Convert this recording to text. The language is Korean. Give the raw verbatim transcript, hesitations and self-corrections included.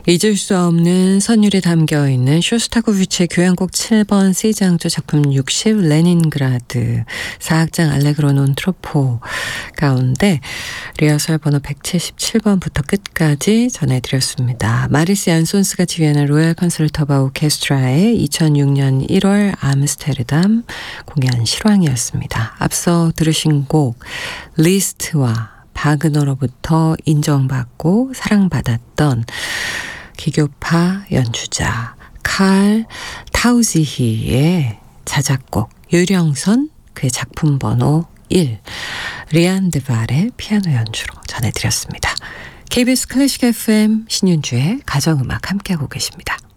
잊을 수 없는 선율이 담겨있는 쇼스타코비치의 교향곡 칠 번 C장조 작품 육십 레닌그라드 사악장 알레그로 논 트로포 가운데 리허설 번호 백칠십칠 번부터 끝까지 전해드렸습니다. 마리스 얀손스가 지휘하는 로얄 컨설터바 오케스트라의 이천육 년 일월 암스테르담 공연 실황이었습니다. 앞서 들으신 곡 리스트와 바그너로부터 인정받고 사랑받았던 기교파 연주자 칼 타우지히의 자작곡 유령선 그의 작품 번호 일 리안 드발의 피아노 연주로 전해드렸습니다. 케이비에스 클래식 에프엠 신윤주의 가정음악 함께하고 계십니다.